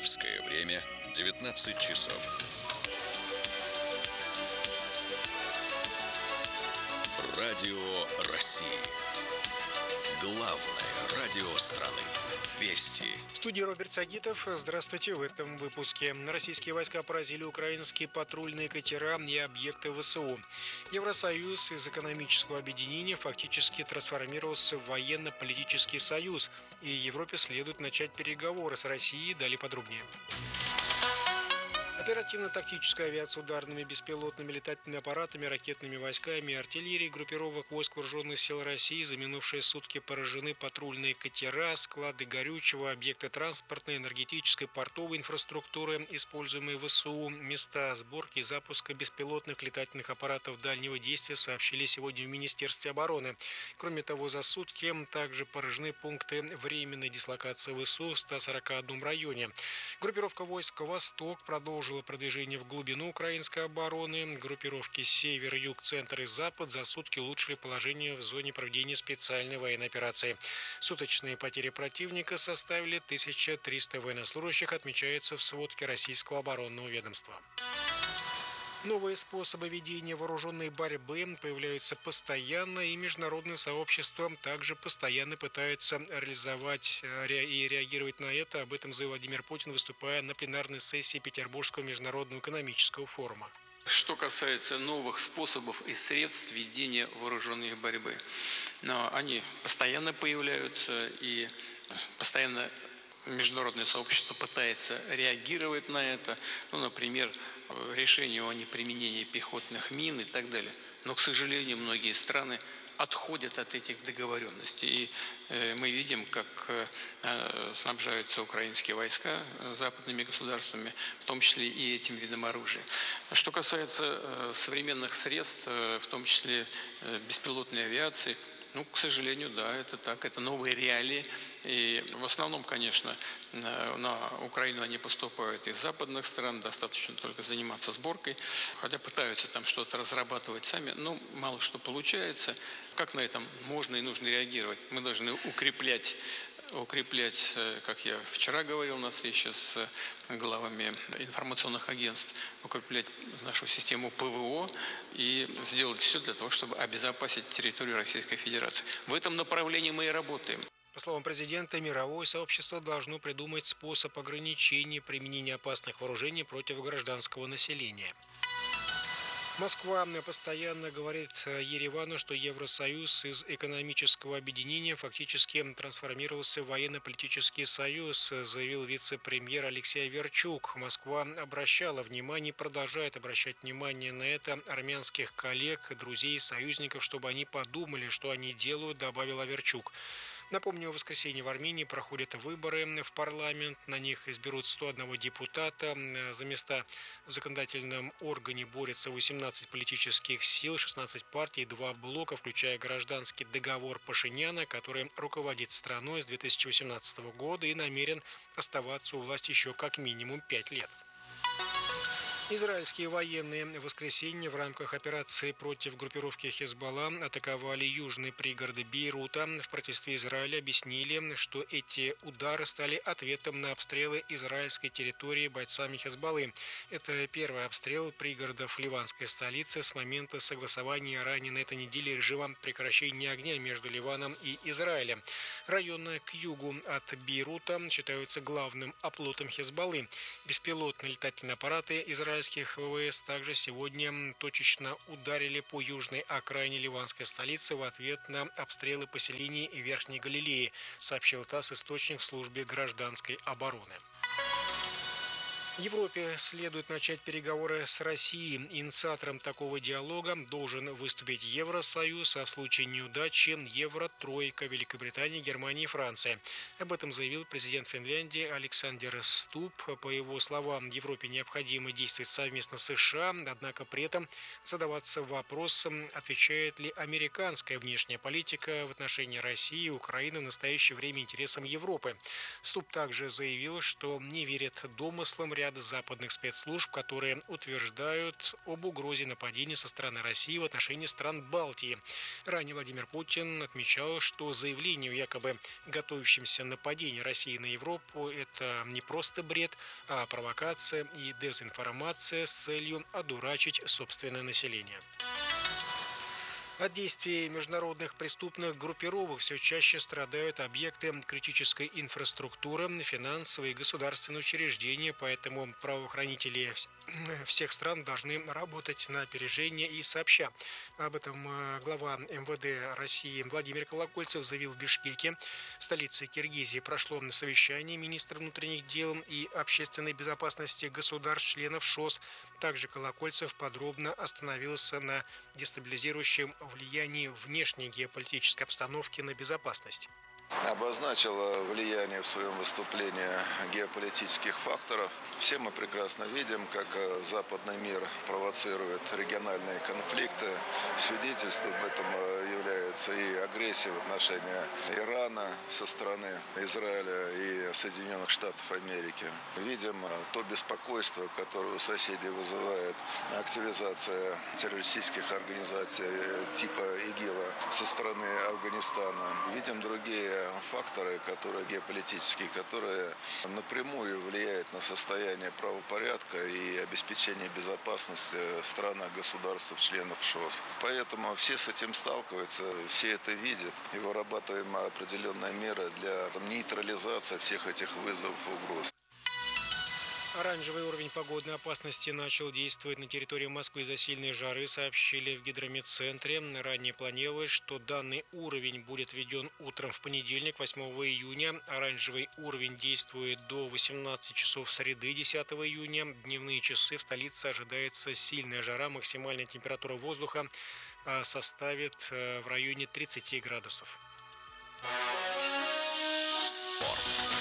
Московское время 19 часов. Радио России. Главное радио страны. Вести. В студии Роберт Сагитов. Здравствуйте. В этом выпуске. Российские войска поразили украинские патрульные катера и объекты ВСУ. Евросоюз из экономического объединения фактически трансформировался в военно-политический союз. И Европе следует начать переговоры с Россией. Далее подробнее. Оперативно-тактическая авиация ударными беспилотными летательными аппаратами, ракетными войсками и артиллерией группировок войск вооруженных сил России за минувшие сутки поражены патрульные катера, склады горючего, объекты транспортной, энергетической, портовой инфраструктуры, используемые в ВСУ, места сборки и запуска беспилотных летательных аппаратов дальнего действия, сообщили сегодня в Министерстве обороны. Кроме того, за сутки также поражены пункты временной дислокации ВСУ в 141 районе. Группировка войск «Восток» продолжила продвижение в глубину украинской обороны. Группировки «Север», «Юг», «Центр» и «Запад» за сутки улучшили положение в зоне проведения специальной военной операции. Суточные потери противника составили 1300 военнослужащих, отмечается в сводке Российского оборонного ведомства. Новые способы ведения вооруженной борьбы появляются постоянно, и международное сообщество также постоянно пытается реализовать и реагировать на это. Об этом заявил Владимир Путин, выступая на пленарной сессии Петербургского международного экономического форума. Что касается новых способов и средств ведения вооруженной борьбы, они постоянно появляются, и постоянно международное сообщество пытается реагировать на это, например, решение о неприменении пехотных мин и так далее. Но, к сожалению, многие страны отходят от этих договоренностей. И мы видим, как снабжаются украинские войска западными государствами, в том числе и этим видом оружия. Что касается современных средств, в том числе беспилотной авиации, к сожалению, да, это так, это новые реалии. И в основном, конечно, на Украину они поступают из западных стран, достаточно только заниматься сборкой, хотя пытаются там что-то разрабатывать сами, но мало что получается. Как на этом можно и нужно реагировать? Мы должны укреплять, как я вчера говорил на встрече с главами информационных агентств, укреплять нашу систему ПВО и сделать все для того, чтобы обезопасить территорию Российской Федерации. В этом направлении мы и работаем. По словам президента, мировое сообщество должно придумать способ ограничения применения опасных вооружений против гражданского населения. Москва постоянно говорит Еревану, что Евросоюз из экономического объединения фактически трансформировался в военно-политический союз, заявил вице-премьер Алексей Верчук. Москва обращала внимание, продолжает обращать внимание на это армянских коллег, друзей, союзников, чтобы они подумали, что они делают, добавил Верчук. Напомню, в воскресенье в Армении проходят выборы в парламент. На них изберут 101 депутата. За места в законодательном органе борются 18 политических сил, 16 партий, 2 блока, включая гражданский договор Пашиняна, который руководит страной с 2018 года и намерен оставаться у власти еще как минимум 5 лет. Израильские военные в воскресенье в рамках операции против группировки Хезболла атаковали южные пригороды Бейрута. В правительстве Израиля объяснили, что эти удары стали ответом на обстрелы израильской территории бойцами Хезболлы. Это первый обстрел пригородов ливанской столицы с момента согласования ранее на этой неделе режима прекращения огня между Ливаном и Израилем. Районы к югу от Бейрута считаются главным оплотом Хезболлы. Беспилотные летательные аппараты израильских ВВС также сегодня точечно ударили по южной окраине ливанской столицы в ответ на обстрелы поселений Верхней Галилеи, сообщил ТАСС источник в службе гражданской обороны. Европе следует начать переговоры с Россией. Инициатором такого диалога должен выступить Евросоюз, а в случае неудачи Евротройка Великобритании, Германии и Франции. Об этом заявил президент Финляндии Александр Стуб. По его словам, Европе необходимо действовать совместно с США, однако при этом задаваться вопросом, отвечает ли американская внешняя политика в отношении России и Украины в настоящее время интересам Европы. Стуб также заявил, что не верит домыслам реакции ряд западных спецслужб, которые утверждают об угрозе нападения со стороны России в отношении стран Балтии. Ранее Владимир Путин отмечал, что заявление о якобы готовящемся нападении России на Европу – это не просто бред, а провокация и дезинформация с целью одурачить собственное население. От действий международных преступных группировок все чаще страдают объекты критической инфраструктуры, финансовые и государственные учреждения, поэтому правоохранители всех стран должны работать на опережение и сообща. Об этом глава МВД России Владимир Колокольцев заявил в Бишкеке. В столице Киргизии прошло совещание министра внутренних дел и общественной безопасности государств-членов ШОС. Также Колокольцев подробно остановился на дестабилизирующем влиянии внешней геополитической обстановки на безопасность. Обозначила влияние в своем выступлении геополитических факторов. Все мы прекрасно видим, как западный мир провоцирует региональные конфликты. Свидетельством этому является и агрессия в отношении Ирана со стороны Израиля и Соединенных Штатов Америки. Видим то беспокойство, которое у соседей вызывает активизация террористических организаций типа ИГИЛа со стороны Афганистана. Видим другие факторы, которые геополитические, которые напрямую влияют на состояние правопорядка и обеспечение безопасности в странах, государствах, членов ШОС. Поэтому все с этим сталкиваются, все это видят и вырабатываем определенные меры для нейтрализации всех этих вызовов и угроз. Оранжевый уровень погодной опасности начал действовать на территории Москвы из-за сильной жары, сообщили в гидрометцентре. Ранее планировалось, что данный уровень будет введен утром в понедельник, 8 июня. Оранжевый уровень действует до 18 часов среды, 10 июня. Дневные часы в столице ожидается сильная жара, максимальная температура воздуха составит в районе 30 градусов. Спорт.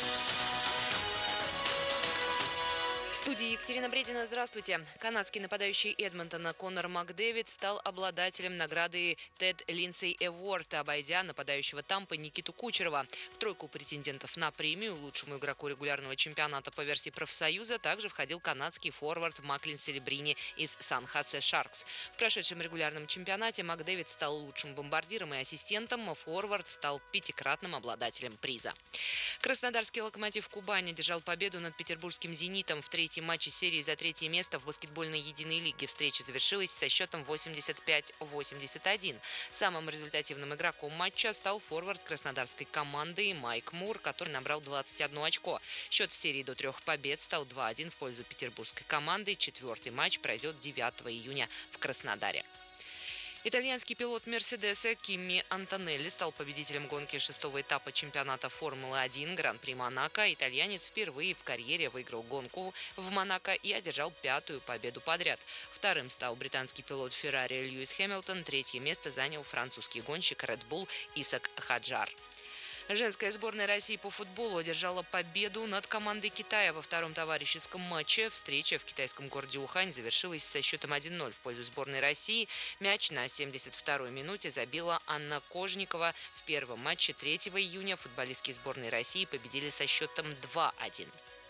В студии Екатерина Бредина. Здравствуйте. Канадский нападающий Эдмонтона Конор Макдэвид стал обладателем награды Тед Линдсей Эворд, обойдя нападающего Тампы Никиту Кучерова. В тройку претендентов на премию лучшему игроку регулярного чемпионата по версии профсоюза также входил канадский форвард Маклин Селебрини из Сан-Хосе Шаркс. В прошедшем регулярном чемпионате Макдэвид стал лучшим бомбардиром и ассистентом, форвард стал пятикратным обладателем приза. Краснодарский «Локомотив» Кубань одержал победу над петербургским «Зенитом» в третьем матче серии за третье место в баскетбольной единой лиге. Встреча завершилась со счетом 85-81. Самым результативным игроком матча стал форвард краснодарской команды Майк Мур, который набрал 21 очко. Счет в серии до 3 побед стал 2-1 в пользу петербургской команды. Четвертый матч пройдет 9 июня в Краснодаре. Итальянский пилот Мерседеса Кимми Антонелли стал победителем гонки шестого этапа чемпионата Формулы-1 Гран-при Монако. Итальянец впервые в карьере выиграл гонку в Монако и одержал 5-ю победу подряд. Вторым стал британский пилот Феррари Льюис Хэмилтон. Третье место занял французский гонщик Red Bull Исак Хаджар. Женская сборная России по футболу одержала победу над командой Китая во втором товарищеском матче. Встреча в китайском городе Ухань завершилась со счетом 1-0 в пользу сборной России. Мяч на 72-й минуте забила Анна Кожникова. В первом матче 3 июня футболистки сборной России победили со счетом 2-1.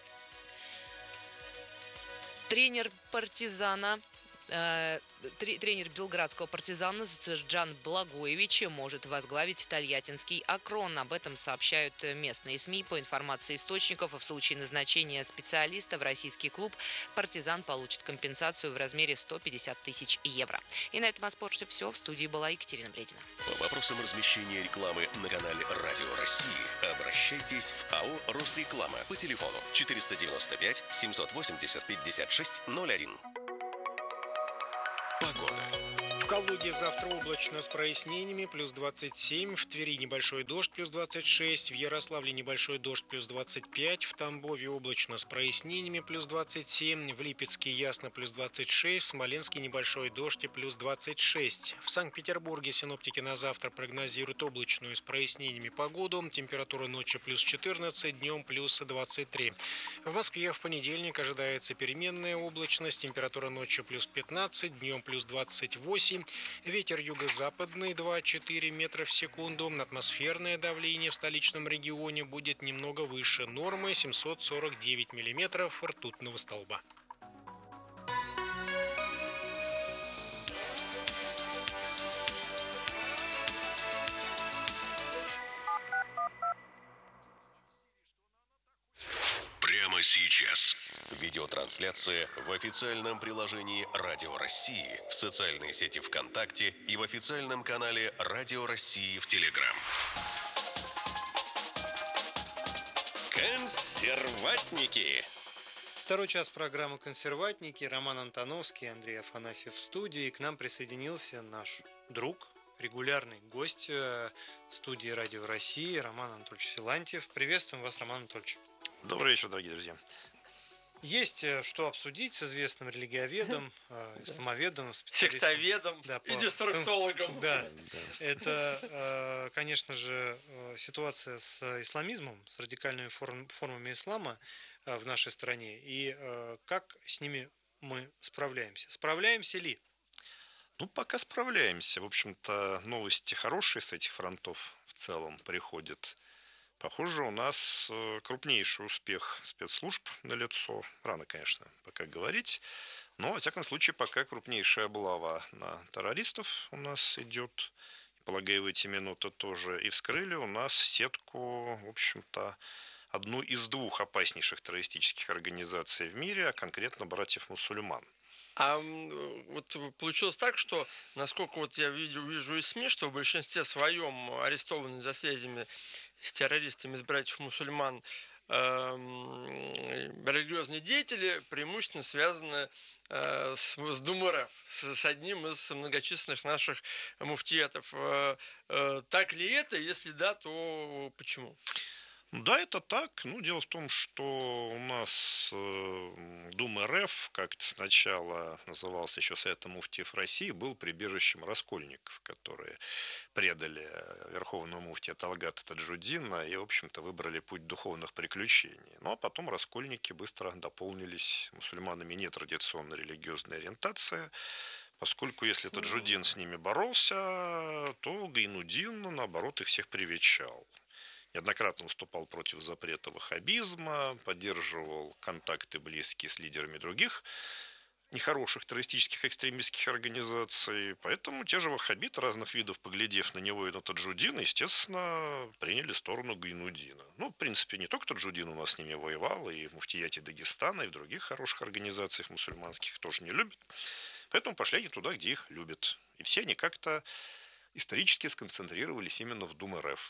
Тренер белградского «Партизана» Джан Благоевич может возглавить тольяттинский «Акрон». Об этом сообщают местные СМИ. По информации источников, в случае назначения специалиста в российский клуб «Партизан» получит компенсацию в размере 150 тысяч евро. И на этом о спорте все. В студии была Екатерина Бредина. По вопросам размещения рекламы на канале Радио России обращайтесь в АО «Росреклама» по телефону 495 780 5601. Погода. В Калуге завтра облачно с прояснениями, плюс 27, в Твери небольшой дождь, плюс 26, в Ярославле небольшой дождь, плюс 25, в Тамбове облачно с прояснениями, плюс 27, в Липецке ясно, плюс 26, в Смоленске небольшой дождь и плюс 26. В Санкт-Петербурге синоптики на завтра прогнозируют облачную с прояснениями погоду, температура ночью плюс 14, днем плюс 23. В Москве в понедельник ожидается переменная облачность, температура ночью плюс 15, днем плюс 28. Ветер юго-западный 2-4 метра в секунду. Атмосферное давление в столичном регионе будет немного выше нормы 749 миллиметров ртутного столба. Прямо сейчас. Видеотрансляция в официальном приложении Радио России, в социальной сети ВКонтакте и в официальном канале Радио России в Телеграм. Консерватники. Второй час программы «Консерватники». Роман Антоновский, Андрей Афанасьев в студии. К нам присоединился наш друг, регулярный гость студии Радио России Роман Анатольевич Силантьев. Приветствуем вас, Роман Анатольевич. Добрый вечер, дорогие друзья. Есть что обсудить с известным религиоведом, исламоведом, сектоведом и деструктологом. Да, это, конечно же, ситуация с исламизмом, с радикальными формами ислама в нашей стране. И как с ними мы справляемся? Справляемся ли? Ну, пока справляемся. В общем-то, новости хорошие с этих фронтов в целом приходят. Похоже, у нас крупнейший успех спецслужб налицо. Рано, конечно, пока говорить. Но, во всяком случае, пока крупнейшая облава на террористов у нас идет. Полагаю, в эти минуты тоже. И вскрыли у нас сетку, в общем-то, одну из двух опаснейших террористических организаций в мире, а конкретно братьев-мусульман. А вот получилось так, что, насколько вот я вижу из СМИ, что в большинстве своем арестованные за связями с террористами из братьев-мусульман религиозные деятели преимущественно связаны с ДумРФ, с одним из многочисленных наших муфтиятов. Так ли это? Если да, то почему? Да, это так. Ну, дело в том, что у нас Дума РФ, как-то сначала назывался еще Советом муфтиев России, был прибежищем раскольников, которые предали верховного муфтия Талгата Таджуддина и, в общем-то, выбрали путь духовных приключений. Ну, а потом раскольники быстро дополнились мусульманами нетрадиционной религиозной ориентации, поскольку если Таджуддин с ними боролся, то Гайнуддин, наоборот, их всех привечал. Неоднократно выступал против запрета ваххабизма, поддерживал контакты близкие с лидерами других нехороших террористических экстремистских организаций. Поэтому те же ваххабиты разных видов, поглядев на него и на Таджуддина, естественно, приняли сторону Гайнуддина. Ну, в принципе, не только Таджуддин у нас с ними воевал, и в муфтияте Дагестана, и в других хороших организациях мусульманских тоже не любят. Поэтому пошли они туда, где их любят. И все они как-то исторически сконцентрировались именно в Думе РФ.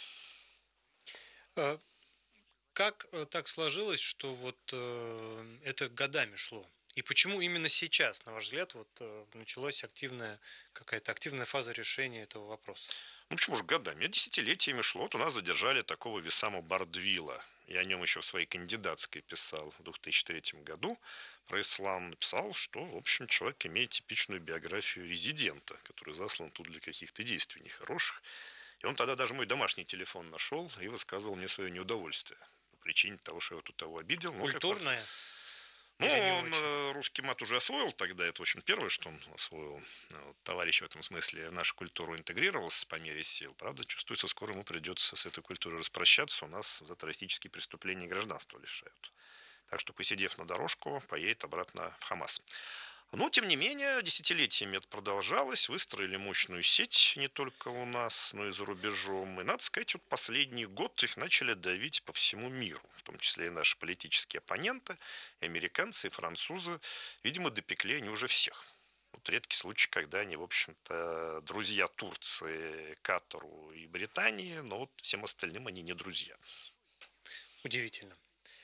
Как так сложилось, что вот это годами шло? И почему именно сейчас, на ваш взгляд, вот началась какая-то активная фаза решения этого вопроса? Ну, почему же годами? Десятилетиями шло. Вот у нас задержали такого Висама Бардвила. Я о нем еще в своей кандидатской писал в 2003 году. Про ислам написал, что, в общем, человек имеет типичную биографию резидента, который заслан тут для каких-то действий нехороших. И он тогда даже мой домашний телефон нашел и высказывал мне свое неудовольствие по причине того, что я вот того обидел. Культурное? Ну, он русский мат уже освоил тогда. Это, в общем, первое, что он освоил. Товарищ в этом смысле в нашу культуру интегрировался по мере сил. Правда, чувствуется, скоро ему придется с этой культурой распрощаться. У нас за террористические преступления гражданства лишают. Так что, посидев на дорожку, поедет обратно в Хамас. Но, тем не менее, десятилетиями это продолжалось, выстроили мощную сеть не только у нас, но и за рубежом. И, надо сказать, вот последний год их начали давить по всему миру, в том числе и наши политические оппоненты, и американцы, и французы. Видимо, допекли они уже всех. Вот редкий случай, когда они, в общем-то, друзья Турции, Катару и Британии, но вот всем остальным они не друзья. Удивительно.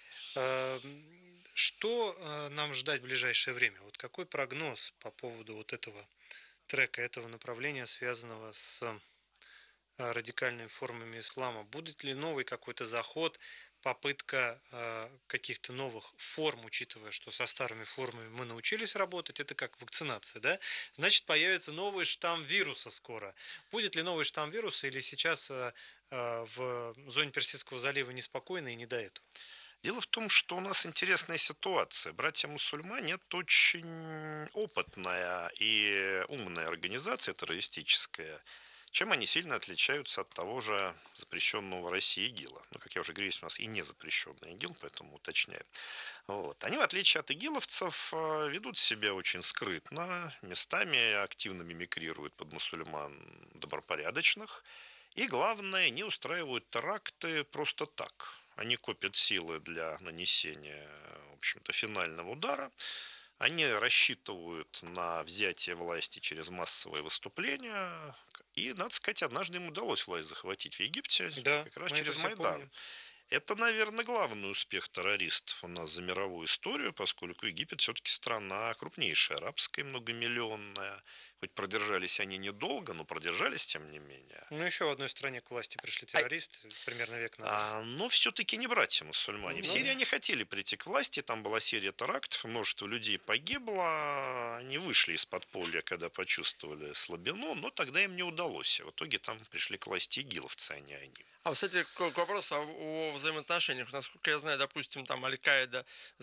Что нам ждать в ближайшее время? Вот какой прогноз по поводу вот этого трека, этого направления, связанного с радикальными формами ислама? Будет ли новый какой-то заход, попытка каких-то новых форм, учитывая, что со старыми формами мы научились работать, это как вакцинация, да? Значит, появится новый штамм вируса скоро. Будет ли новый штамм вируса или сейчас в зоне Персидского залива неспокойно и не до этого? Дело в том, что у нас интересная ситуация. Братья-мусульмане – это очень опытная и умная организация террористическая. Чем они сильно отличаются от того же запрещенного в России ИГИЛа? Ну, как я уже говорю, есть у нас и незапрещенный ИГИЛ, поэтому уточняю. Вот. Они, в отличие от игиловцев, ведут себя очень скрытно, местами активно мимикрируют под мусульман добропорядочных. И, главное, не устраивают теракты просто так. Они копят силы для нанесения, в общем-то, финального удара. Они рассчитывают на взятие власти через массовые выступления. И, надо сказать, однажды им удалось власть захватить в Египте, Да, как раз мы это через все Майдан. помним. Это, наверное, главный успех террористов у нас за мировую историю, поскольку Египет все-таки страна крупнейшая, арабская, многомиллионная. Хоть продержались они недолго, но продержались тем не менее. Ну, еще в одной стране к власти пришли террористы, примерно век назад. Но все-таки не братья-мусульмане. В Сирии они хотели прийти к власти, там была серия терактов, множество людей погибло, они вышли из подполья, когда почувствовали слабину, но тогда им не удалось. В итоге там пришли к власти игиловцы, а не они. А, кстати, к вопросу о взаимоотношениях. Насколько я знаю, допустим, там Аль-Каида,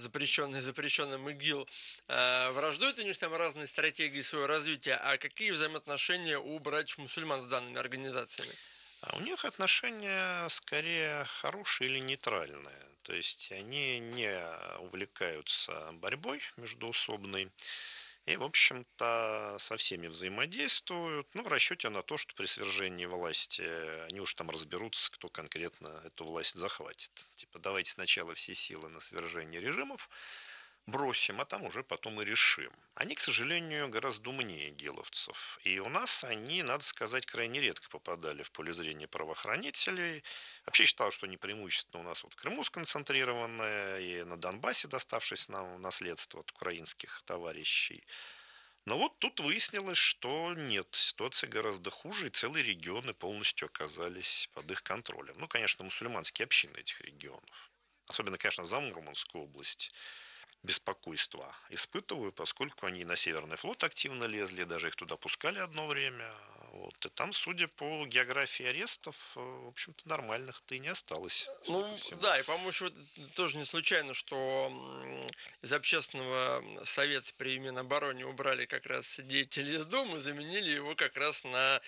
запрещенным ИГИЛ, враждуют, у них там разные стратегии своего развития. А какие взаимоотношения у братьев-мусульман с данными организациями? А у них отношения скорее хорошие или нейтральные. То есть они не увлекаются борьбой междоусобной. И, в общем-то, со всеми взаимодействуют, в расчете на то, что при свержении власти они уж там разберутся, кто конкретно эту власть захватит. Типа, давайте сначала все силы на свержение режимов бросим, а там уже потом и решим. Они, к сожалению, гораздо умнее игиловцев. И у нас они, надо сказать, крайне редко попадали в поле зрения правоохранителей. Вообще считал, что они преимущественно у нас в Крыму сконцентрированы и на Донбассе, доставшись нам в наследство от украинских товарищей. Но вот тут выяснилось, что нет, ситуация гораздо хуже, и целые регионы полностью оказались под их контролем. Конечно, мусульманские общины этих регионов. Особенно, конечно, за Мурманскую область беспокойства испытываю, поскольку они на Северный флот активно лезли, даже их туда пускали одно время. И там, судя по географии арестов, в общем-то, нормальных-то и не осталось. Да, и, по-моему, еще тоже не случайно, что из общественного совета при Минобороне убрали как раз деятелей из Думы, заменили его как раз на,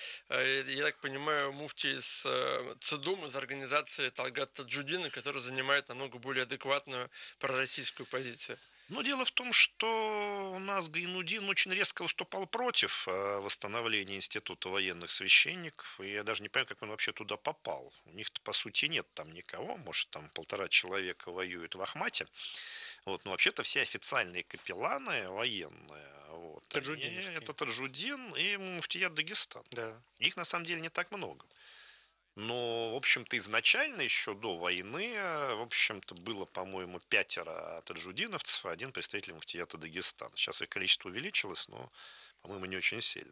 я так понимаю, муфти из ЦДУМ, из организации Талгат Таджудина, который занимает намного более адекватную пророссийскую позицию. Дело в том, что у нас Гайнудин очень резко выступал против восстановления института военных священников, и я даже не понимаю, как он вообще туда попал. У них-то, по сути, нет там никого, может, там 1,5 человека воюют в Ахмате. Но вообще-то все официальные капелланы военные, это Таджудин и муфтият Дагестан. Да. Их, на самом деле, не так много. Но, в общем-то, изначально еще до войны, в общем-то, было, по-моему, 5 таджудиновцев, 1 представитель муфтията Дагестана. Сейчас их количество увеличилось, но, по-моему, не очень сильно.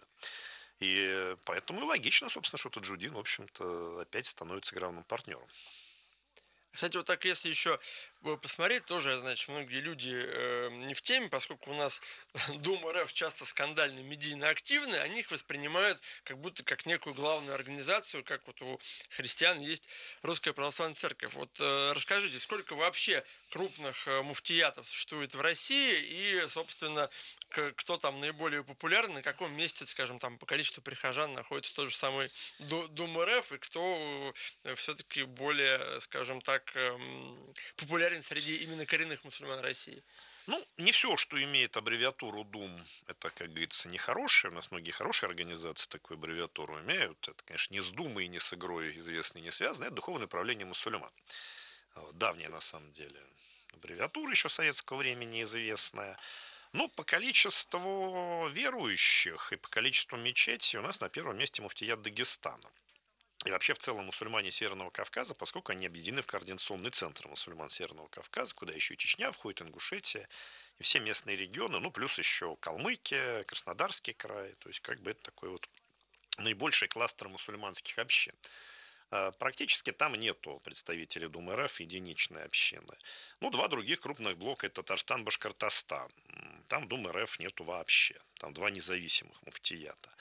И поэтому и логично, собственно, что Таджудин, в общем-то, опять становится главным партнером. Кстати, вот так, если еще посмотреть, тоже, значит, многие люди не в теме, поскольку у нас Дума РФ часто скандально, медийно активны, они их воспринимают как будто как некую главную организацию, как вот у христиан есть Русская Православная Церковь. Расскажите, сколько вообще крупных муфтиятов существует в России и, собственно, кто там наиболее популярен, на каком месте, скажем, там по количеству прихожан находится тот же самый Дума РФ, и кто все-таки более, скажем так, популярен среди именно коренных мусульман России? Не все, что имеет аббревиатуру ДУМ, это, как говорится, нехорошее. У нас многие хорошие организации такую аббревиатуру имеют. Это, конечно, не с Думой, не с игрой известной не связано. Это духовное правление мусульман. Давняя, на самом деле, аббревиатура еще советского времени известная. По количеству верующих и по количеству мечетей у нас на первом месте муфтият Дагестана. И вообще в целом мусульмане Северного Кавказа, поскольку они объединены в координационный центр мусульман Северного Кавказа, куда еще и Чечня входит, Ингушетия, и все местные регионы, плюс еще Калмыкия, Краснодарский край, то есть это такой наибольший кластер мусульманских общин. Практически там нету представителей Думы РФ, единичной общины. 2 других крупных блока – это Татарстан, Башкортостан. Там Думы РФ нету вообще. Там 2 независимых муфтията.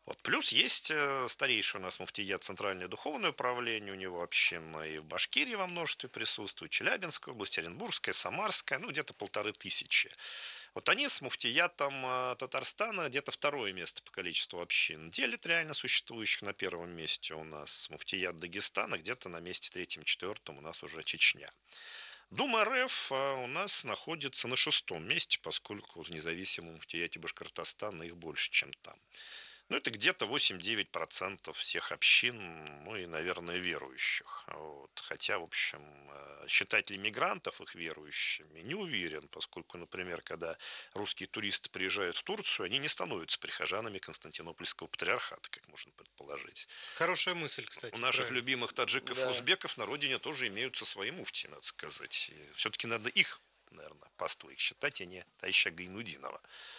Вот. Плюс есть старейший у нас муфтият Центральное духовное управление, у него община и в Башкирии во множестве присутствует, Челябинская область, Оренбургская, Самарская, где-то 1500. Вот они с муфтиятом Татарстана где-то второе место по количеству общин делят реально существующих. На первом месте у нас муфтият Дагестана, где-то на месте третьем-четвертом у нас уже Чечня. Дума РФ у нас находится на 6-м месте, поскольку в независимом муфтияте Башкортостана их больше, чем там. Это где-то 8-9% всех общин, и, наверное, верующих. Вот. Хотя, в общем, считать ли мигрантов их верующими, не уверен, поскольку, например, когда русские туристы приезжают в Турцию, они не становятся прихожанами Константинопольского патриархата, как можно предположить. Хорошая мысль, кстати. У наших правильно. любимых таджиков и узбеков на родине тоже имеются свои муфтии, надо сказать. И все-таки надо их, наверное, паствой их считать, а не товарища Гайнудинова.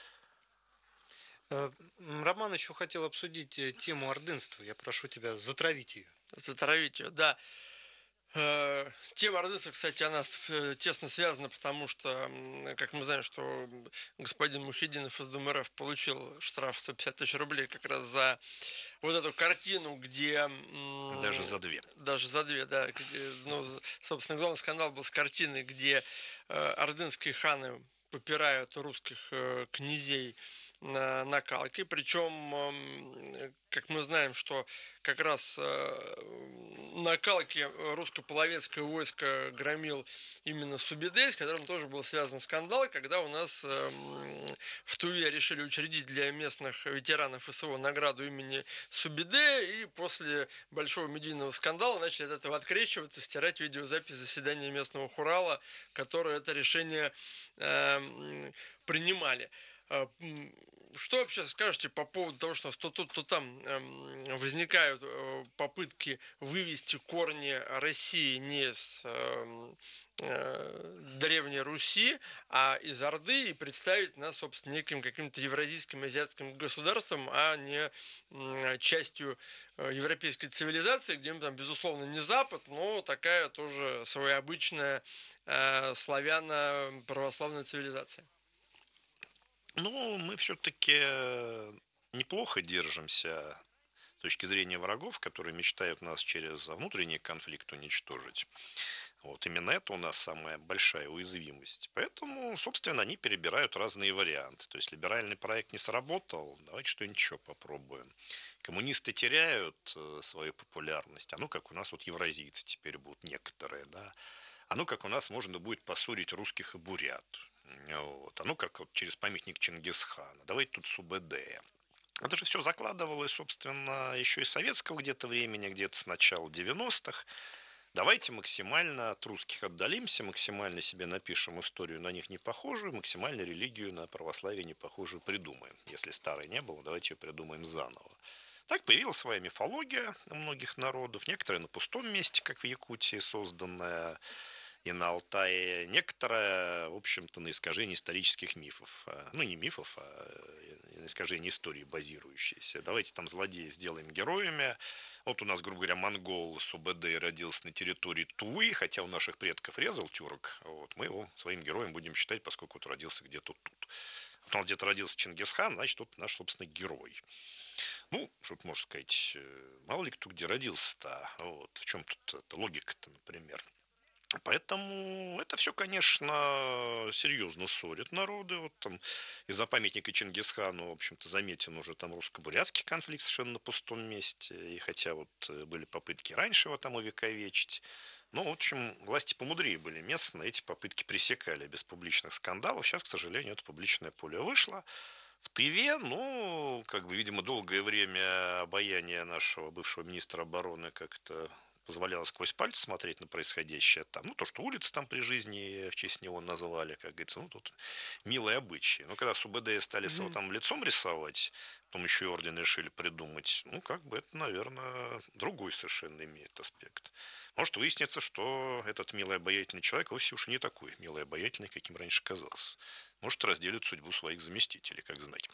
Роман еще хотел обсудить тему ордынства. Я прошу тебя затравить ее. Затравить ее, да. Тема ордынства, кстати, она тесно связана, потому что, как мы знаем, что господин Мухиддинов из Думы РФ получил штраф 150 тысяч рублей как раз за вот эту картину, где... Даже за две. Даже за две, да. Где, собственно, главный скандал был с картиной, где ордынские ханы попирают русских князей накалки. Причем, как мы знаем, что как раз накалки русско-половецкое войско громил именно Субедей, с которым тоже был связан скандал, когда у нас в Туве решили учредить для местных ветеранов СВО награду имени Субедея, и после большого медийного скандала начали от этого открещиваться, стирать видеозапись заседания местного хурала, которые это решение принимали. Что вообще скажете по поводу того, что то тут, то там возникают попытки вывести корни России не из Древней Руси, а из Орды, и представить нас, собственно, неким каким-то евразийским, азиатским государством, а не частью европейской цивилизации, где мы там, безусловно, не Запад, но такая тоже своеобычная славяно-православная цивилизация. Мы все-таки неплохо держимся с точки зрения врагов, которые мечтают нас через внутренний конфликт уничтожить. Вот именно это у нас самая большая уязвимость. Поэтому, собственно, они перебирают разные варианты. То есть либеральный проект не сработал, давайте что-нибудь еще попробуем. Коммунисты теряют свою популярность. Как у нас евразийцы теперь будут некоторые, да. Как у нас можно будет поссорить русских и бурят. Вот. Как через памятник Чингисхана. Давайте тут Субэдея. Это же все закладывалось, собственно, еще из советского где-то времени, где-то с начала 90-х. Давайте максимально от русских отдалимся, максимально себе напишем историю на них не похожую, максимально религию на православие не похожую придумаем. Если старой не было, давайте ее придумаем заново. Так появилась своя мифология у многих народов, некоторые на пустом месте, как в Якутии, созданная, и на Алтае, некоторое, в общем-то, на искажении исторических мифов. Не мифов, а на искажении истории базирующейся. Давайте там злодеев сделаем героями. Вот у нас, грубо говоря, монгол Субэдэй родился на территории Тувы, хотя у наших предков резал тюрок. Вот, мы его своим героем будем считать, поскольку он родился где-то тут. Вот у нас где-то родился Чингисхан, значит, вот наш, собственно, герой. Что можно сказать, мало ли кто где родился-то. Вот, в чем тут логика-то, например. Поэтому это все, конечно, серьезно ссорит народы. Вот там из-за памятника Чингисхану, в общем-то, заметен уже там русско-бурятский конфликт совершенно на пустом месте. И хотя были попытки раньше его там увековечить, в общем, власти помудрее были местные, эти попытки пресекали без публичных скандалов. Сейчас, к сожалению, это публичное поле вышло. В Тыве, видимо, долгое время обаяние нашего бывшего министра обороны как-то позволяло сквозь пальцы смотреть на происходящее там. То, что улицы там при жизни в честь него назвали, как говорится, тут милые обычаи. Но когда Субэдея стали с его там лицом рисовать, потом еще и орден решили придумать, это, наверное, другой совершенно имеет аспект. Может выяснится, что этот милый обаятельный человек вовсе уж не такой милый обаятельный, каким раньше казался. Может, разделит судьбу своих заместителей, как знать.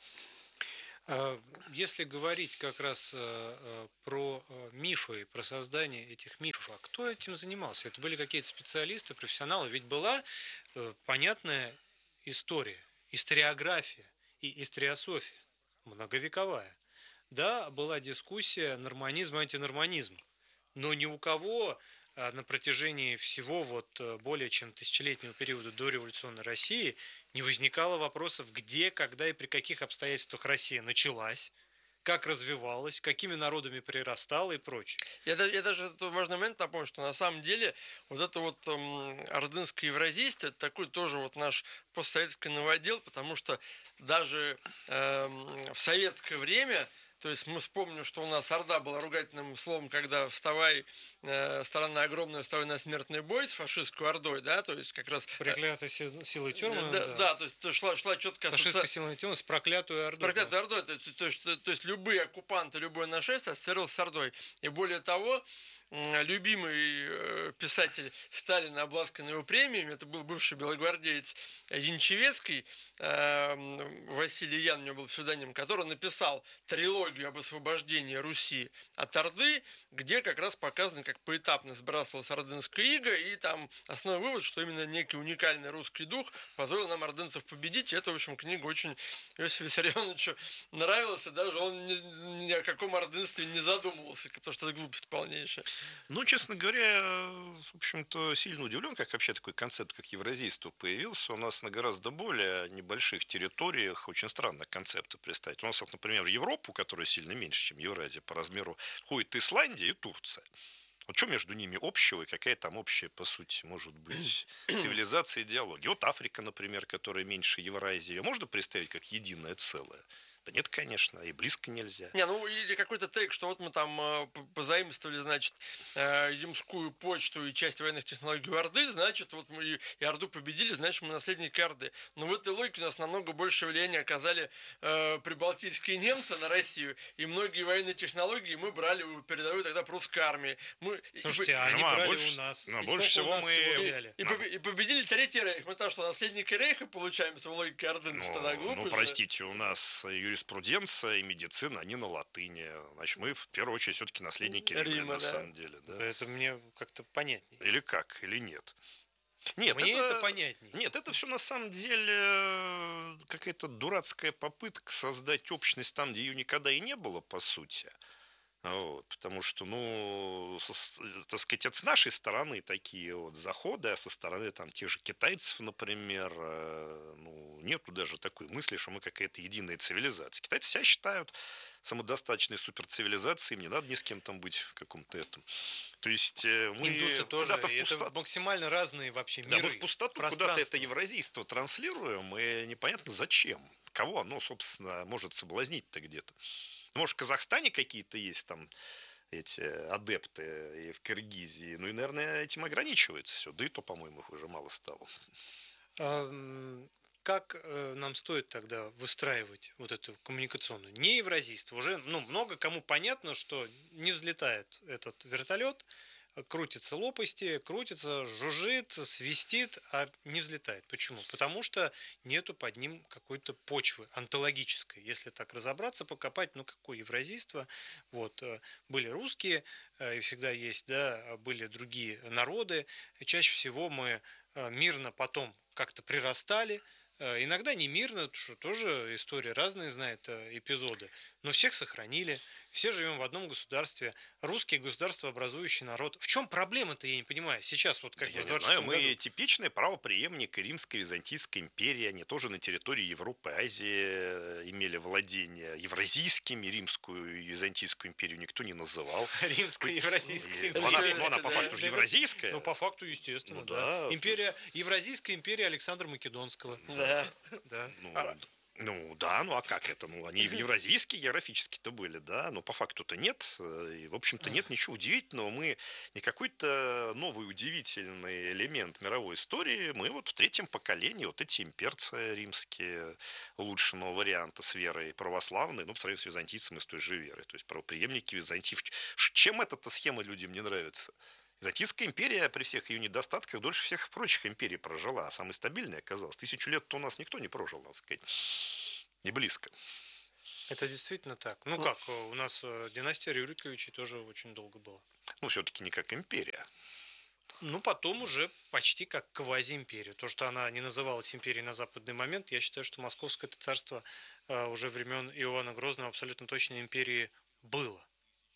Если говорить как раз про мифы, про создание этих мифов, а кто этим занимался? Это были какие-то специалисты, профессионалы? Ведь была понятная история, историография и историософия, многовековая. да, была дискуссия норманизм, антинорманизм, но ни у кого на протяжении всего более чем тысячелетнего периода дореволюционной России не возникало вопросов, где, когда и при каких обстоятельствах Россия началась, как развивалась, какими народами прирастала и прочее. Я даже важный момент напомню, что на самом деле вот это ордынское евразийство, это такой тоже наш постсоветский новодел, потому что даже в советское время, то есть мы вспомним, что у нас орда была ругательным словом, когда вставай, страна огромная, вставай на смертный бой с фашистской ордой, да, то есть как раз... Проклятая сила Тёрмана. Да, то есть шла четкая фашистская сила Тёрмана с проклятую ордой. С проклятой ордой, то есть любые оккупанты, любое нашествие ассоциировалось с ордой. И более того, любимый писатель Сталина, обласканный его премиями, это был бывший белогвардеец Янчевецкий, Василий Ян, у него был псевдоним, который написал трилогию об освобождении Руси от Орды, где как раз показано, как поэтапно сбрасывалась ордынская ига, и там основной вывод, что именно некий уникальный русский дух позволил нам ордынцев победить. И это, в общем, книга очень Иосифу Виссарионовичу нравилась, и даже он ни о каком ордынстве не задумывался, потому что это глупость полнейшая. Ну, честно говоря, в общем-то, сильно удивлен, как вообще такой концепт, как евразийство, появился. У нас на гораздо более небольших территориях очень странно концепты представить. У нас, например, в Европу, которая сильно меньше, чем Евразия по размеру, входит Исландия и Турция. Вот что между ними общего и какая там общая, по сути, может быть, цивилизация, идеология? Вот Африка, например, которая меньше Евразии, можно представить как единое целое? Да нет, конечно, и близко нельзя. Или какой-то тейк, что мы там позаимствовали, значит, Ямскую почту и часть военных технологий Орды, значит, мы и Орду победили, значит, мы наследники Орды. Но в этой логике у нас намного больше влияния оказали прибалтийские немцы на Россию, и многие военные технологии мы брали, передовые тогда прусской армии. Слушайте, они брали у нас. Больше всего мы взяли. И победили Третий Рейх. Мы там что, наследники Рейха получаемся в логике ордынцев, тогда глупо. Простите, у нас юриспруденция и медицина, они на латыни. Значит, мы в первую очередь все-таки наследники Рима, на самом деле. Да? Это мне как-то понятнее. Или как, или нет. Нет, мне это понятнее. Нет, это все на самом деле какая-то дурацкая попытка создать общность там, где ее никогда и не было, по сути. Потому что, так сказать, это с нашей стороны такие заходы, а со стороны там тех же китайцев, например, нету даже такой мысли, что мы какая-то единая цивилизация. Китайцы себя считают самодостаточной суперцивилизацией, им не надо ни с кем там быть в каком-то этом. То есть мы индусы тоже, это максимально разные вообще миры. Да, мы в пустоту куда-то это евразийство транслируем, и непонятно зачем. Кого оно, собственно, может соблазнить-то где-то. Может, в Казахстане какие-то есть там эти адепты и в Киргизии. И, наверное, этим ограничивается все. Да и то, по-моему, их уже мало стало. Как нам стоит тогда выстраивать эту коммуникационную? Не евразийство. Уже много кому понятно, что не взлетает этот вертолет, крутятся лопасти, крутится, жужжит, свистит, а не взлетает. Почему? Потому что нету под ним какой-то почвы онтологической. Если так разобраться, покопать, какое евразийство. Были русские, и всегда есть, были другие народы. Чаще всего мы мирно потом как-то прирастали. Иногда не мирно, что тоже история разные знает эпизоды. Но всех сохранили, все живем в одном государстве. Русский государствообразующий народ. В чем проблема-то, я не понимаю. Сейчас я не знаю, мы типичный правопреемник Римской Византийской империи. Они тоже на территории Европы, Азии имели владения евразийскими. Римскую и Византийскую империю никто не называл. Римская Евразийская империя. Она по факту же евразийская. По факту, естественно, да. Евразийская империя Александра Македонского. Да. А как это? Они евразийские географически-то были, да, но по факту-то нет. И, в общем-то, нет ничего удивительного. Мы не какой-то новый удивительный элемент мировой истории. Мы в третьем поколении, эти имперцы римские улучшенного варианта с верой православной, по сравнению с византийцами с той же верой. То есть правопреемники византийцев. Чем эта схема людям не нравится? Византийская империя при всех ее недостатках дольше всех прочих империй прожила, а самой стабильной оказалась. 1000 лет-то у нас никто не прожил, надо сказать. Не близко. Это действительно так. Как, у нас династия Рюриковичей тоже очень долго была. Все-таки не как империя. Ну, потом уже почти как квазиимперия. То, что она не называлась империей на западный момент, я считаю, что Московское это царство уже времен Иоанна Грозного абсолютно точно империей было.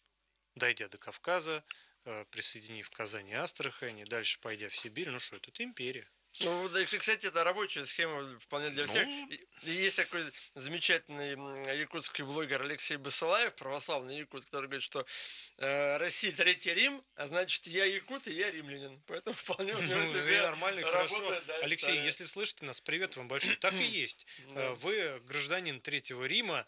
Дойдя до Кавказа, присоединив Казань и Астрахань, и дальше пойдя в Сибирь, ну что, это империя. Ну, кстати, это рабочая схема вполне для всех. И есть такой замечательный якутский блогер Алексей Басалаев, православный якут, который говорит, что Россия третий Рим, а значит, я якут и я римлянин. Поэтому вполне у него себе нормально, работает, хорошо. да, Алексей, да. если слышите нас, привет вам большой. Так и есть. Вы гражданин Третьего Рима,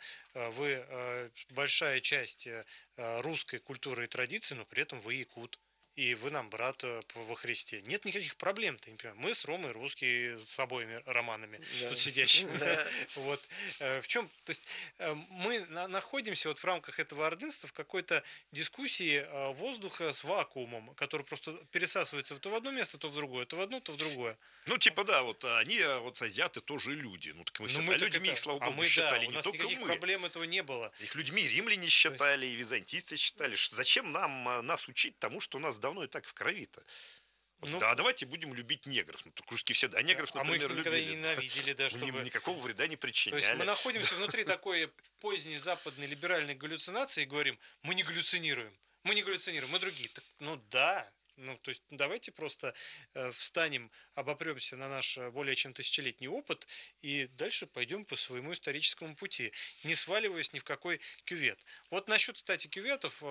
вы большая часть русской культуры и традиций, но при этом вы якут. И вы нам брат во Христе. Нет никаких проблем, ты не понимаешь. Мы с Ромой русские, с обоими романами, тут сидящими. Вот. В чем, то есть, мы находимся вот в рамках этого ордынства в какой-то дискуссии воздуха с вакуумом, который просто пересасывается то в одно место, то в другое, то в одно, то в другое. Ну, типа, да, вот они, вот азиаты тоже люди. Ну, так мы всегда людьми, их, слава богу, считали, у не нас только никаких мы. проблем этого не было. Их людьми римляне считали, и византийцы считали, что зачем нас учить тому, что у нас давно и так в крови-то. Вот, да, давайте будем любить негров. Ну, так русские всегда негров, например, мы их никогда любили. не ненавидели, да, чтобы... Никакого вреда не причиняли. То есть мы находимся внутри такой поздней западной либеральной галлюцинации и говорим, мы не галлюцинируем, мы другие. Так, ну да, ну то есть давайте просто встанем, обопремся на наш более чем тысячелетний опыт и дальше пойдем по своему историческому пути, не сваливаясь ни в какой кювет. Вот насчет, кстати, кюветов,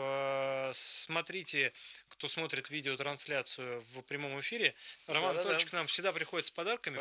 смотрите, кто смотрит видеотрансляцию в прямом эфире, Роман Анатольевич к нам всегда приходит с подарками,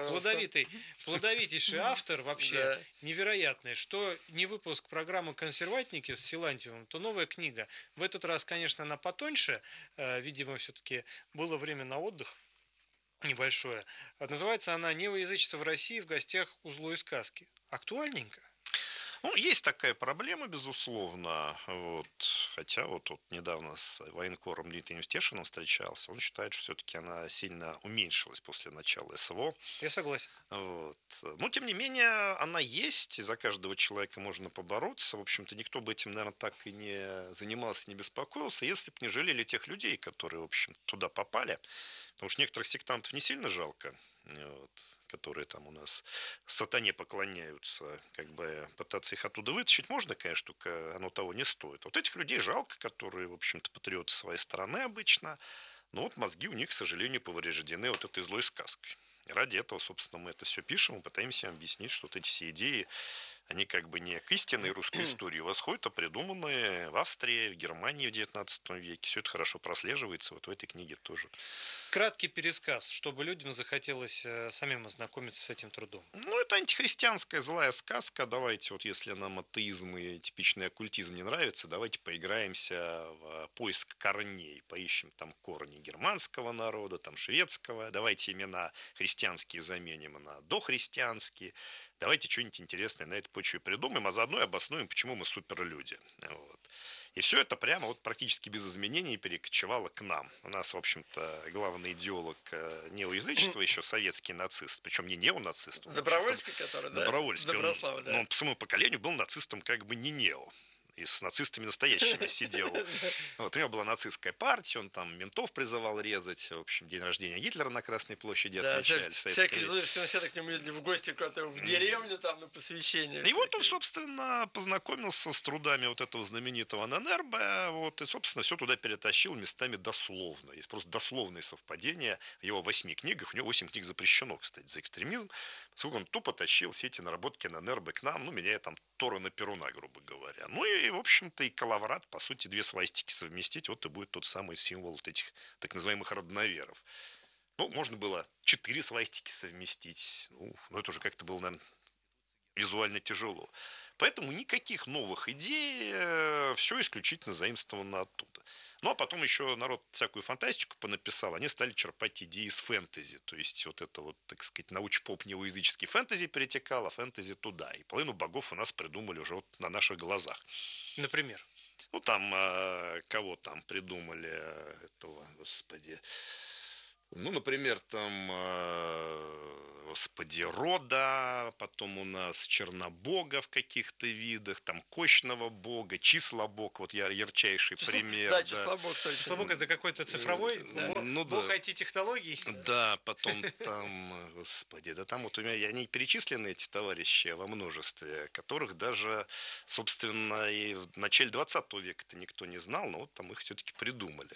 плодовитейший автор вообще, невероятный, что не выпуск программы «Консерватники» с Силантьевым, то новая книга. В этот раз, конечно, она потоньше, видимо, все-таки было время на отдых небольшое. Называется она «Неоязычество в России в гостях у злой сказки». Актуальненько. Ну, есть такая проблема, безусловно. Вот. Хотя вот недавно с военкором Дмитрием Стешиным встречался. Он считает, что все-таки она сильно уменьшилась после начала СВО. Я согласен. Вот. Но, тем не менее, она есть, и за каждого человека можно побороться. В общем-то, никто бы этим, наверное, так и не занимался, не беспокоился, если бы не жалели тех людей, которые, в общем, туда попали. Потому что некоторых сектантов не сильно жалко, вот, которые там у нас сатане поклоняются, как бы пытаться их оттуда вытащить можно, конечно, только оно того не стоит. Вот этих людей жалко, которые, в общем-то, патриоты своей страны обычно, но вот мозги у них, к сожалению, повреждены вот этой злой сказкой. И ради этого, собственно, мы это все пишем и пытаемся объяснить, что вот эти все идеи, они как бы не к истинной русской истории восходят, а придуманные в Австрии, в Германии в XIX веке. Все это хорошо прослеживается вот в этой книге тоже. Краткий пересказ, чтобы людям захотелось самим ознакомиться с этим трудом. Ну, это антихристианская злая сказка. Давайте, вот если нам атеизм и типичный оккультизм не нравится, давайте поиграемся в поиск корней. Поищем там корни германского народа, там шведского. Давайте имена христианские заменим на дохристианские. Давайте что-нибудь интересное на этой почве придумаем, а заодно и обоснуем, почему мы суперлюди. Вот. И все это прямо вот практически без изменений перекочевало к нам. У нас, в общем-то, главный идеолог неоязычества, еще советский нацист, причем не неонацист. Добровольский, который, да? Добровольский. Доброслав, да. Он по своему поколению был нацистом как бы не нео. И с нацистами настоящими сидел. Вот, у него была нацистская партия, он там ментов призывал резать. В общем, день рождения Гитлера на Красной площади отмечали. Всякие злые скинхеды к нему ездили в гости куда-то в деревню, там, на посвящение. И вот он, собственно, познакомился с трудами вот этого знаменитого Нанербе, вот, и, собственно, все туда перетащил местами дословно. Есть просто дословные совпадения в его 8 книгах. У него 8 книг запрещено, кстати, за экстремизм. Поскольку он тупо тащил все эти наработки Нанербе к нам, ну, меняя там Тору на Перуна, грубо говоря. Ну, и, в общем-то, и Калаврат, по сути, 2 свастики совместить, вот и будет тот самый символ вот этих так называемых родноверов. Ну, можно было 4 свастики совместить. Ну, это уже как-то было, наверное, визуально тяжело. Поэтому никаких новых идей, все исключительно заимствовано оттуда. Ну, а потом еще народ всякую фантастику понаписал, они стали черпать идеи из фэнтези. То есть, вот это вот, так сказать, научпоп неоязыческий фэнтези перетекал, а фэнтези туда. И половину богов у нас придумали уже вот на наших глазах. Например? Ну, там, кого там придумали, этого, господи... Ну, например, там, господи, рода, потом у нас чернобога в каких-то видах, там кощного бога, числобог, вот ярчайший пример. Да, числобог, точно. Числобог — это какой-то цифровой бог IT-технологий. Да, потом там, господи, да там вот у меня, они перечислены, эти товарищи, во множестве, которых даже, собственно, и в начале 20 века-то никто не знал, но вот там их все-таки придумали.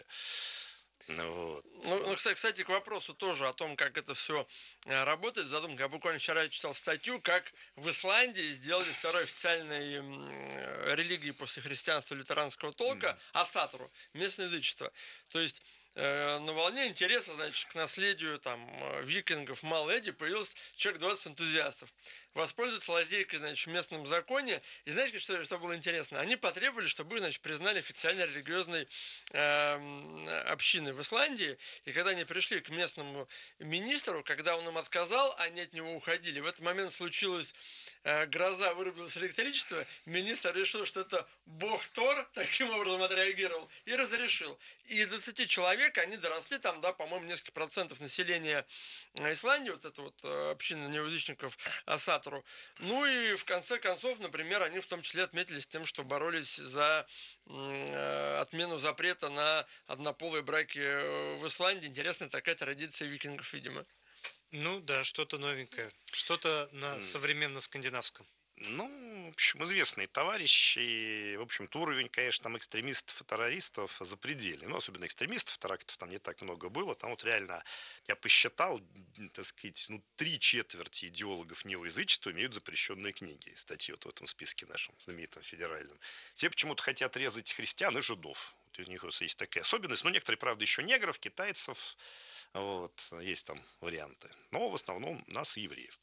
Вот. Ну, кстати, к вопросу тоже о том, как это все работает, задумка. Я буквально вчера читал статью, как в Исландии сделали второй официальной религией после христианства лютеранского толка асатру, местное язычество. То есть на волне интереса, значит, к наследию там викингов Малэди появилось человек 20 энтузиастов. Воспользоваться лазейкой, значит, в местном законе. И знаете, что было интересно? Они потребовали, чтобы их, значит, признали официально религиозной общиной в Исландии. И когда они пришли к местному министру, когда он им отказал, они от него уходили. В этот момент случилась гроза, вырубилось электричество. Министр решил, что это бог Тор, таким образом отреагировал и разрешил. И из 20 человек они доросли, там, да, по-моему, несколько процентов населения Исландии, вот это вот община неоязычников Асатру. Ну и в конце концов, например, они в том числе отметились тем, что боролись за отмену запрета на однополые браки в Исландии. Интересная такая традиция викингов, видимо. Ну да, что-то новенькое. Что-то на современно-скандинавском. Ну, в общем, известные товарищи. В общем-то, уровень, конечно, там экстремистов и террористов запредельный. Ну, особенно экстремистов, терактов там не так много было. Там вот реально, я посчитал, так сказать, 3/4 идеологов неоязычества имеют запрещенные книги. Статьи вот в этом списке нашем знаменитом федеральном. Все почему-то хотят резать христиан и жидов. Вот у них есть такая особенность. Но некоторые, правда, еще негров, китайцев. Вот, есть там варианты. Но в основном нас и евреев.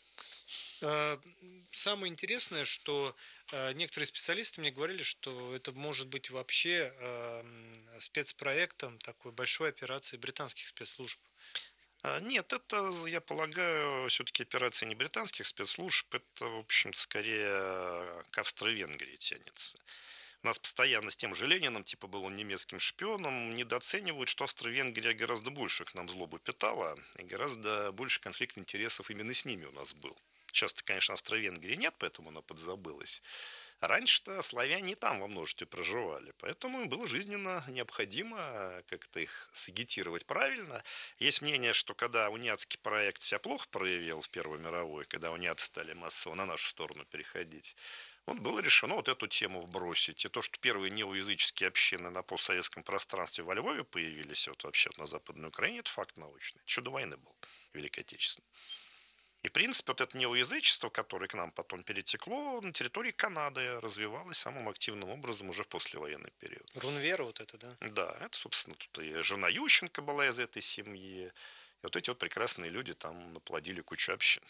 Самое интересное, что некоторые специалисты мне говорили, что это может быть вообще спецпроектом такой большой операции британских спецслужб. Нет, это, я полагаю, все-таки операция не британских спецслужб, это, в общем-то, скорее к Австро-Венгрии тянется. У нас постоянно с тем же Лениным, типа был он немецким шпионом, недооценивают, что Австро-Венгрия гораздо больше к нам злобу питала, и гораздо больше конфликт интересов именно с ними у нас был. Сейчас-то, конечно, Австро-Венгрии нет, поэтому она подзабылась. А раньше-то славяне там во множестве проживали, поэтому им было жизненно необходимо как-то их сагитировать правильно. Есть мнение, что когда униатский проект себя плохо проявил в Первой мировой, когда униаты стали массово на нашу сторону переходить, вот было решено вот эту тему вбросить. И то, что первые неоязыческие общины на постсоветском пространстве во Львове появились, вот вообще на Западной Украине, это факт научный. Это еще до войны был, Великой Отечественной. И, в принципе, вот это неоязычество, которое к нам потом перетекло, на территории Канады развивалось самым активным образом уже в послевоенный период. Рунвера вот это, да? Да, это, собственно, тут и жена Ющенко была из этой семьи. И вот эти вот прекрасные люди там наплодили кучу общин.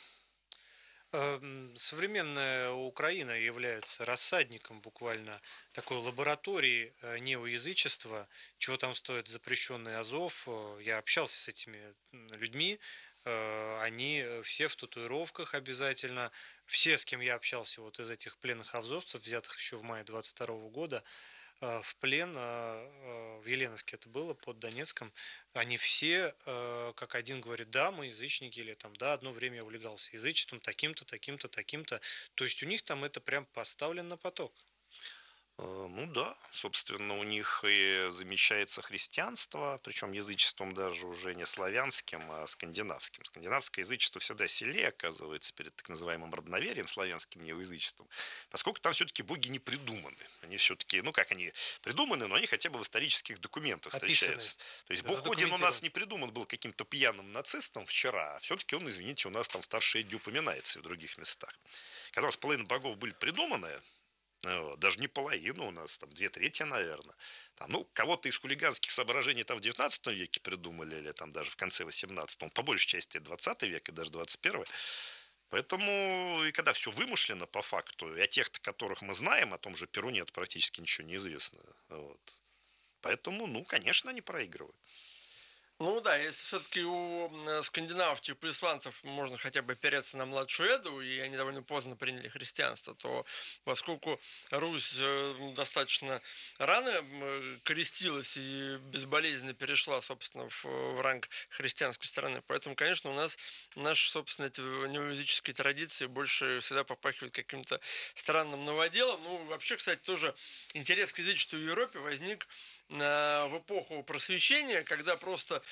Современная Украина является рассадником буквально такой лаборатории неоязычества, чего там стоит запрещенный Азов. Я общался с этими людьми, они все в татуировках обязательно. Все, с кем я общался вот из этих пленных азовцев, взятых еще в мае 22 года, в плен, в Еленовке это было, под Донецком, они все, как один говорит, да, мы язычники, или там, да, одно время я увлекался язычеством, таким-то, таким-то, таким-то. То есть у них там это прям поставлено на поток. Ну да, собственно, у них и замещается христианство, причем язычеством даже уже не славянским, а скандинавским. Скандинавское язычество всегда сильнее оказывается перед так называемым родноверием, славянским неоязычеством, поскольку там все-таки боги не придуманы. Они все-таки, ну как они придуманы, но они хотя бы в исторических документах встречаются. То есть бог Один у нас не придуман был каким-то пьяным нацистом вчера, а все-таки он, извините, у нас там в Старшей Эдде упоминается и в других местах. Когда у нас половина богов были придуманы, даже не половину у нас, там 2/3, наверное. Там, ну, кого-то из хулиганских соображений там в 19 веке придумали, или там даже в конце 18-го, по большей части 20 век и даже 21. Поэтому, и когда все вымышлено по факту, и о тех, которых мы знаем, о том же Перуне практически ничего не известно. Вот. Поэтому, ну, конечно, они проигрывают. Ну да, если все-таки у скандинавов, типа исландцев, можно хотя бы опереться на младшую Эду, и они довольно поздно приняли христианство, то поскольку Русь достаточно рано крестилась и безболезненно перешла, собственно, в ранг христианской страны, поэтому, конечно, у нас наши, собственно, эти неоязыческие традиции больше всегда попахивают каким-то странным новоделом. Ну, вообще, кстати, тоже интерес к язычеству в Европе возник в эпоху просвещения, когда просто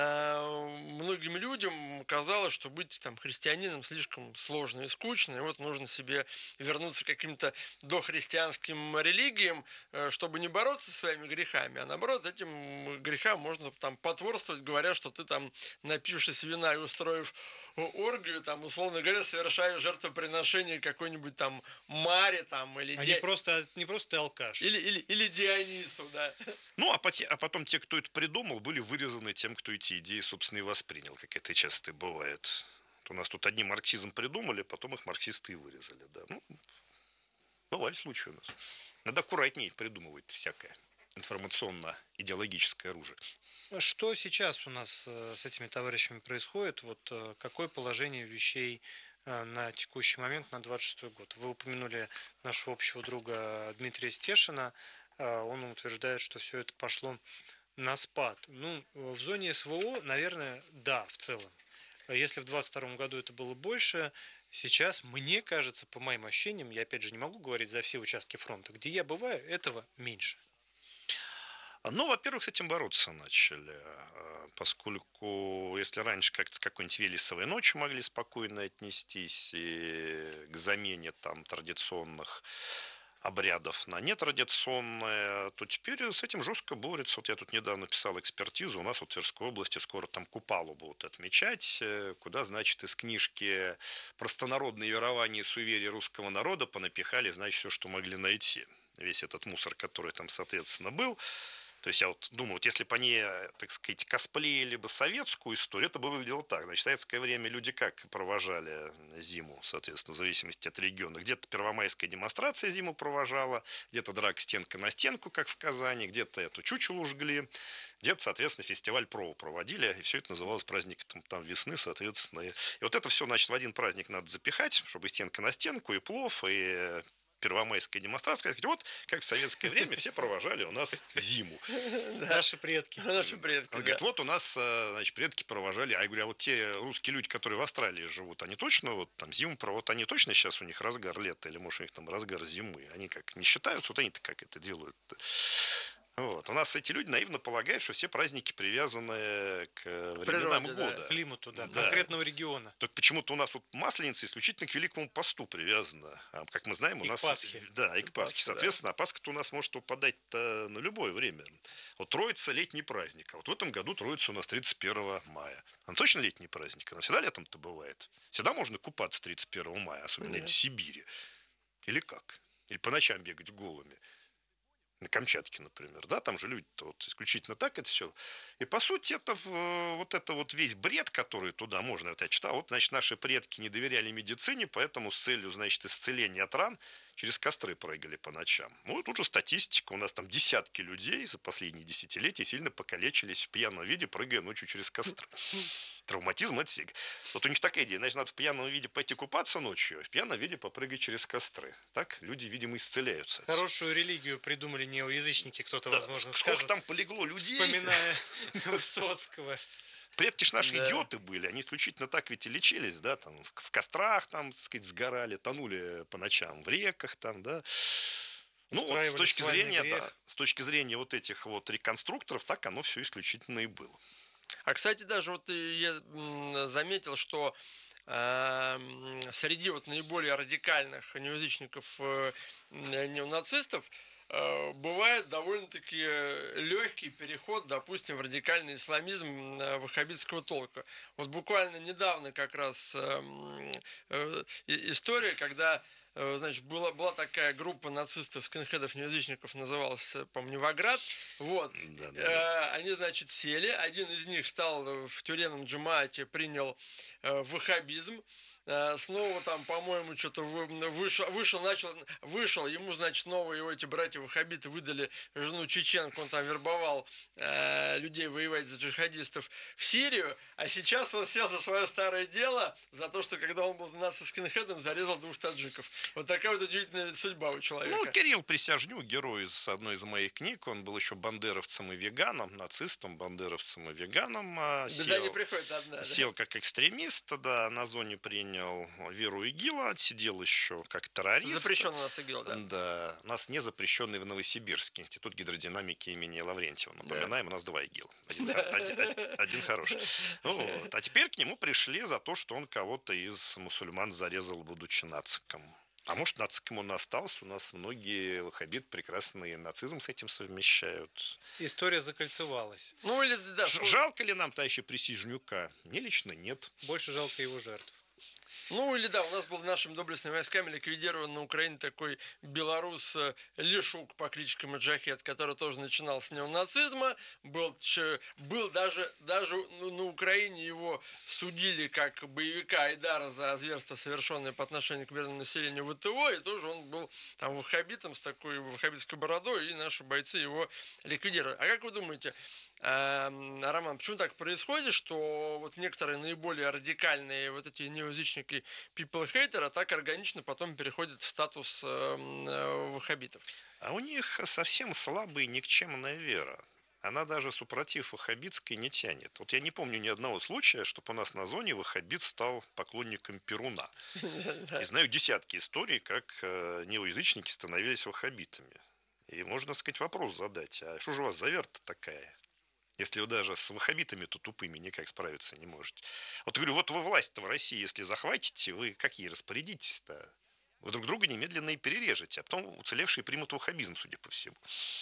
многим людям казалось, что быть там христианином слишком сложно и скучно, и вот нужно себе вернуться к каким-то дохристианским религиям, чтобы не бороться со своими грехами, а наоборот, этим грехам можно там потворствовать, говоря, что ты там, напившись вина и устроив оргию, там, условно говоря, совершаешь жертвоприношение какой-нибудь там Маре там, или не просто ты алкаш. Или Дионису, да. Ну, а потом те, кто это придумал, были вырезаны тем, кто эти идеи, собственно, и воспринял, как это часто и бывает. У нас тут одни марксизм придумали, потом их марксисты и вырезали, да. Ну, бывали случаи у нас. Надо аккуратнее придумывать всякое информационно-идеологическое оружие. Что сейчас у нас с этими товарищами происходит? Вот какое положение вещей на текущий момент, на 26-й год? Вы упомянули нашего общего друга Дмитрия Стешина. Он утверждает, что все это пошло на спад. Ну, в зоне СВО, наверное, да, в целом. Если в 22 году это было больше, сейчас, мне кажется, по моим ощущениям, я опять же не могу говорить за все участки фронта, где я бываю, этого меньше. Ну, во-первых, с этим бороться начали, поскольку если раньше как-то с какой-нибудь Велесовой ночи могли спокойно отнестись и к замене там традиционных обрядов на нетрадиционные, то теперь с этим жестко борются. Вот я тут недавно писал экспертизу, у нас вот в Тверской области скоро там Купалу будут отмечать, куда, значит, из книжки «Простонародные верования и суеверия русского народа» понапихали, значит, все, что могли найти. Весь этот мусор, который там, соответственно, был. То есть я вот думаю, вот если бы они, так сказать, косплеили бы советскую историю, это бы выглядело так. Значит, в советское время люди как провожали зиму, соответственно, в зависимости от региона. Где-то первомайская демонстрация зиму провожала, где-то драка стенка на стенку, как в Казани, где-то эту чучелу жгли, где-то, соответственно, фестиваль ПРО проводили, и все это называлось праздником там весны, соответственно. И вот это все, значит, в один праздник надо запихать, чтобы и стенка на стенку, и плов, и первомайская демонстрация, вот как в советское время все провожали у нас зиму. Наши предки. Наши предки. Он говорит, вот у нас, значит, предки провожали. А я говорю, а вот те русские люди, которые в Австралии живут, они точно вот там зиму проводят, вот они точно сейчас у них разгар лета, или может у них там разгар зимы, они как не считаются, вот они-то как это делают. Вот. У нас эти люди наивно полагают, что все праздники привязаны к временам года. Да, климату, да, конкретного региона. Так почему-то у нас вот Масленица исключительно к Великому посту привязана. А, как мы знаем, у нас... И к Пасхе. Да, и к Пасхе. Соответственно, да. А Пасха-то у нас может упадать-то на любое время. Вот Троица — летний праздник. А вот в этом году Троица у нас 31 мая. Она точно летний праздник? Она всегда летом-то бывает. Всегда можно купаться 31 мая, особенно в Сибири. Или как? Или по ночам бегать голыми. На Камчатке, например, да, там же люди-то вот исключительно так это все. И, по сути, это вот весь бред, который туда можно, вот я читал, вот, значит, наши предки не доверяли медицине, поэтому с целью, значит, исцеления от ран через костры прыгали по ночам. Ну, и тут же статистика, у нас там десятки людей за последние десятилетия сильно покалечились в пьяном виде, прыгая ночью через костры. Травматизм это сиг. Вот у них такая идея, значит, надо в пьяном виде пойти купаться ночью, а в пьяном виде попрыгать через костры. Так люди, видимо, исцеляются. Хорошую религию придумали неоязычники, кто-то, возможно, сколько скажет. Там полегло людей. Вспоминая Высоцкого. Предки ж наши идиоты были, они исключительно так ведь и лечились, да, там в кострах, там, так сказать, сгорали, тонули по ночам в реках, там, да. Ну, вот с точки зрения вот этих вот реконструкторов, так оно все исключительно и было. А, кстати, даже вот я заметил, что среди вот наиболее радикальных неоязычников, неонацистов, бывает довольно-таки легкий переход, допустим, в радикальный исламизм ваххабитского толка. Вот буквально недавно как раз история, когда, значит, была такая группа нацистов, скинхедов, неоязычников, называлась, по-моему, Невоград. Вот. Да. Они, значит, сели. Один из них стал в тюремном джамаате, принял ваххабизм. снова там, по-моему, что-то вышел, ему, значит, новые его эти братья-ваххабиты выдали жену чеченку, он там вербовал людей воевать за джихадистов в Сирию, а сейчас он сел за свое старое дело, за то, что когда он был нацистским-хедом, зарезал 2 таджиков. Вот такая вот удивительная судьба у человека. Ну, Кирилл Присяжнюк, герой из одной из моих книг, он был еще бандеровцем и веганом, нацистом, бандеровцем и веганом. Беда не приходит одна. Сел как экстремист, да, на зоне принял веру ИГИЛа, сидел еще как террорист. Запрещенный у нас ИГИЛ, да? Да, у нас не запрещенный в Новосибирске Институт гидродинамики имени Лаврентьева. Напоминаем, у нас 2 ИГИЛа. Один хороший. Вот. А теперь к нему пришли за то, что он кого-то из мусульман зарезал, будучи нациком. А может, нациком он остался. У нас многие ваххабиты прекрасный нацизм с этим совмещают. История закольцевалась. Ну, или, да. Жалко ли нам товарища Присяжнюка? Мне лично нет. Больше жалко его жертв. Ну, или да, у нас был нашими доблестными войсками ликвидирован на Украине такой белорус Лешук по кличке Маджахет, который тоже начинал с неонацизма, был даже на Украине его судили как боевика Айдара за зверство, совершенное по отношению к мирному населению ВТО, и тоже он был там ваххабитом с такой ваххабитской бородой, и наши бойцы его ликвидировали. А как вы думаете, Роман, почему так происходит, что вот некоторые наиболее радикальные вот эти неоязычники people-хейтеры так органично потом переходят в статус ваххабитов? А у них совсем слабая и никчемная вера. Она даже супротив ваххабитской не тянет. Вот я не помню ни одного случая, чтобы у нас на зоне ваххабит стал поклонником Перуна. И знаю десятки историй, как неоязычники становились ваххабитами. И можно, сказать, вопрос задать, а что же у вас за вера-то такая? Если вы даже с ваххабитами-то тупыми никак справиться не можете. Вот говорю, вот вы власть-то в России, если захватите, вы как ей распорядитесь-то? Вы друг друга немедленно и перережете, а потом уцелевшие примут ваххабизм, судя по всему.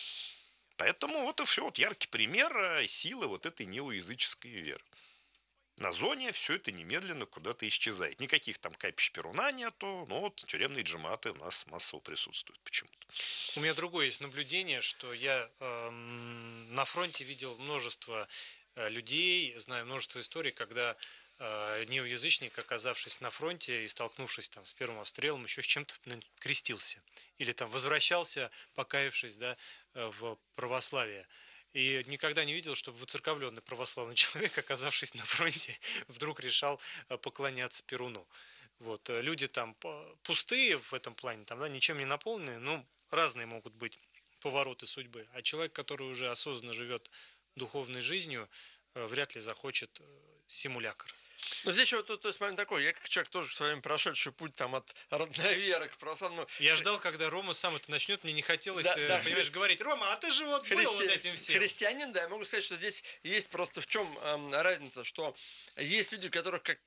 Поэтому вот и все, вот яркий пример силы вот этой неоязыческой веры. На зоне все это немедленно куда-то исчезает. Никаких там капищ Перуна нету, но вот тюремные джаматы у нас массово присутствуют почему-то. У меня другое есть наблюдение, что я на фронте видел множество людей, знаю множество историй, когда неоязычник, оказавшись на фронте и столкнувшись там с первым обстрелом, еще с чем-то крестился. Или там возвращался, покаявшись, да, в православие. И никогда не видел, чтобы выцерковленный православный человек, оказавшись на фронте, вдруг решал поклоняться Перуну. Вот. Люди там пустые в этом плане, там, да, ничем не наполненные, ну, разные могут быть повороты судьбы. А человек, который уже осознанно живет духовной жизнью, вряд ли захочет симулякр. Но здесь вот то есть момент такой, я как человек тоже в свое время прошедший путь там от родноверы к православному. Я ждал, когда Рома сам это начнет, мне не хотелось, понимаешь, говорить: Рома, а ты же вот был вот этим всем. Христианин, да, я могу сказать, что здесь есть просто в чем разница, что есть люди, которых, как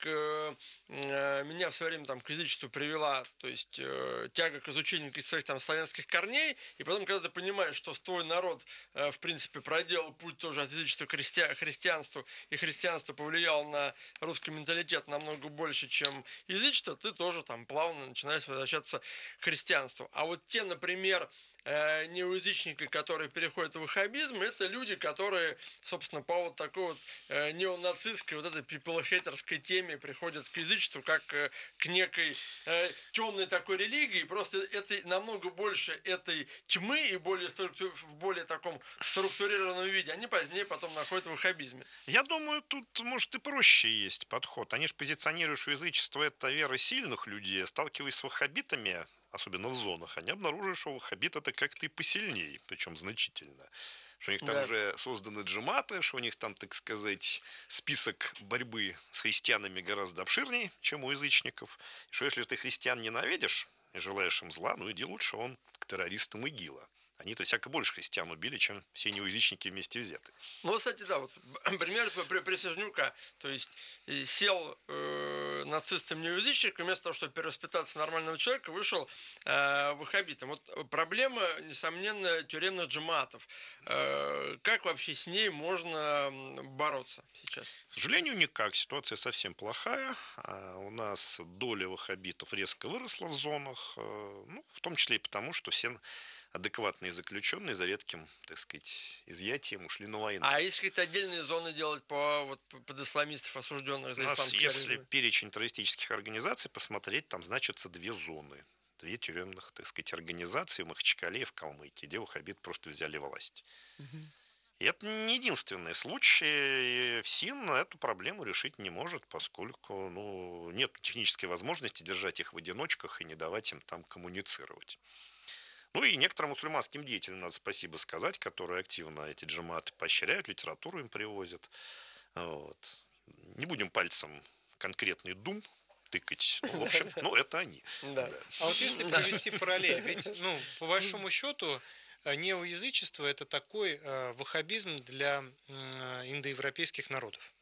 меня в свое время там к язычеству привела, то есть тяга к изучению своих там славянских корней, и потом, когда ты понимаешь, что твой народ, в принципе, проделал путь тоже от язычества к христианству, и христианство повлияло на русский менталитет намного больше, чем язычество, ты тоже там плавно начинаешь возвращаться к христианству. А вот те, например, неоязычники, которые переходят в ваххабизм, это люди, которые, собственно, по вот такой вот неонацистской, вот этой people-хейтерской теме приходят к язычеству, как к некой темной такой религии, просто это намного больше этой тьмы и в более таком структурированном виде. Они позднее потом находят в ваххабизме. Я думаю, тут, может, и проще есть подход. Они же позиционируют, что язычество – это вера сильных людей, сталкиваясь с ваххабитами, особенно в зонах, они обнаружили, что ваххабит это как-то и посильнее, причем значительно. Что у них там уже созданы джаматы, что у них там, так сказать, список борьбы с христианами гораздо обширнее, чем у язычников. И что если ты христиан ненавидишь и желаешь им зла, ну иди лучше вон к террористам ИГИЛа. Они-то всяко больше христиан убили, чем все неоязычники вместе взяты. Ну, кстати, да, вот пример Присяжнюка, то есть сел нацистом-неоязычником, вместо того, чтобы перевоспитаться нормального человека, вышел ваххабитом. Вот проблема, несомненно, тюремных джаматов. Как вообще с ней можно бороться сейчас? К сожалению, никак. Ситуация совсем плохая. У нас доля ваххабитов резко выросла в зонах, ну, в том числе и потому, что все адекватные заключенные за редким, так сказать, изъятием ушли на войну. А если какие-то отдельные зоны делать под исламистов, осужденных за У нас, исламский если терроризм? перечень террористических организаций посмотреть, там значатся 2 зоны. 2 тюремных, так сказать, организации в Махачкале и в Калмыкии, где ваххабиты просто взяли власть. И это не единственный случай. ФСИН эту проблему решить не может, поскольку нет технической возможности держать их в одиночках и не давать им там коммуницировать. И некоторым мусульманским деятелям надо спасибо сказать, которые активно эти джамааты поощряют, литературу им привозят. Вот. Не будем пальцем в конкретный дум тыкать. В общем, это они. Да. А вот если провести параллель, ведь, по большому счету, неоязычество – это такой ваххабизм для индоевропейских народов.